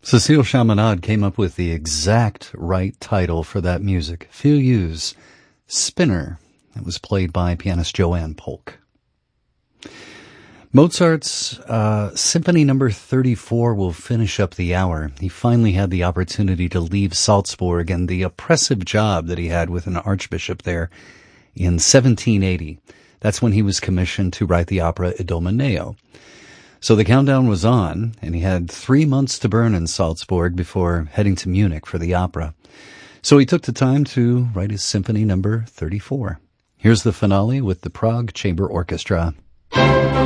Cecile Chaminade came up with the exact right title for that music. Filius, Spinner. It was played by pianist Joanne Polk. Mozart's Symphony No. 34 will finish up the hour. He finally had the opportunity to leave Salzburg and the oppressive job that he had with an archbishop there in 1780. That's when he was commissioned to write the opera Idomeneo. So the countdown was on, and he had 3 months to burn in Salzburg before heading to Munich for the opera. So he took the time to write his Symphony No. 34. Here's the finale with the Prague Chamber Orchestra.